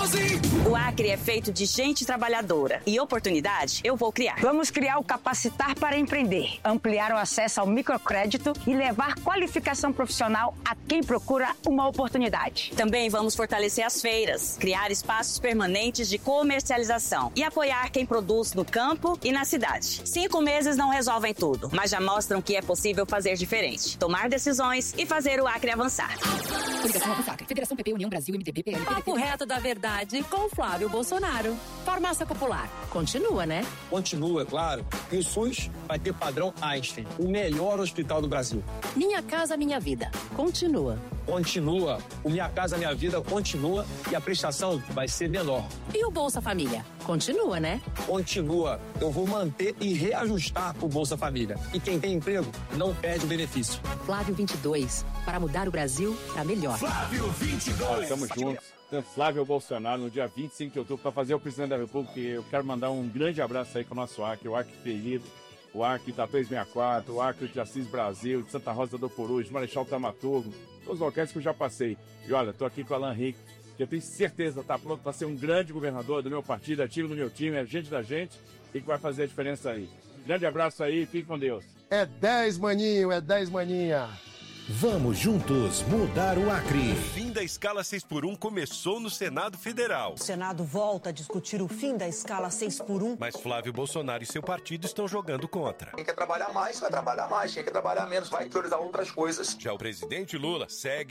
O Acre é feito de gente trabalhadora e oportunidade eu vou criar. Vamos criar o Capacitar para Empreender, ampliar o acesso ao microcrédito e levar qualificação profissional a quem procura uma oportunidade. Também vamos fortalecer as feiras, criar espaços permanentes de comercialização e apoiar quem produz no campo e na cidade. 5 meses não resolvem tudo, mas já mostram que é possível fazer diferente, tomar decisões e fazer o Acre avançar. Coligação Acre, Federação PP, União Brasil, MDB, PL, Papo reto da verdade com Flávio Bolsonaro. Farmácia Popular. Continua, né? Continua, claro. E o SUS vai ter padrão Einstein, o melhor hospital do Brasil. Minha Casa Minha Vida. Continua. Continua. O Minha Casa Minha Vida continua e a prestação vai ser menor. E o Bolsa Família? Continua, né? Continua. Eu vou manter e reajustar o Bolsa Família. E quem tem emprego não perde o benefício. Flávio 22. Para mudar o Brasil para melhor. Flávio 22. Estamos juntos. Flávio Bolsonaro, no dia 25 de outubro, para fazer o presidente da República. Eu quero mandar um grande abraço aí com o nosso Acre, o Acre querido, o Acre da 364, o Acre de Assis Brasil, de Santa Rosa do Purus, de Marechal Tamaturgo, todos os locais que eu já passei. E olha, estou aqui com o Alan Rick, que eu tenho certeza está pronto para ser um grande governador do meu partido, é time do meu time, é gente da gente e que vai fazer a diferença aí. Grande abraço aí, fique com Deus. É 10, maninho, é 10, maninha. Vamos juntos mudar o Acre. O fim da escala 6x1 começou no Senado Federal. O Senado volta a discutir o fim da escala 6x1. Mas Flávio Bolsonaro e seu partido estão jogando contra. Quem quer trabalhar mais, vai trabalhar mais. Quem quer trabalhar menos, vai priorizar outras coisas. Já o presidente Lula segue